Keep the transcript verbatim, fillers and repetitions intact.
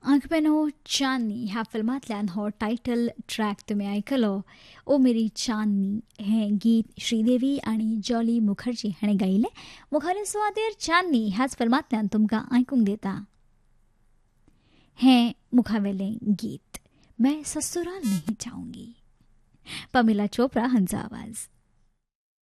अंकपेनो चांदनी ह्या फिल्मांतल्यान हो title track तुमी आयकलो. ओ मेरी चांदनी हें गीत श्रीदेवी आनी जॉली मुखर्जी हाणें गायिल्लें. मुखावेल्या सुवातेर चांदनी ह्याच फिल्मांतल्यान तुमकां आयकूंक दिता हें मुखावेलें गीत मैं ससुराल नहीं जाऊंगी. पमिला चोपडा हांचो आवाज.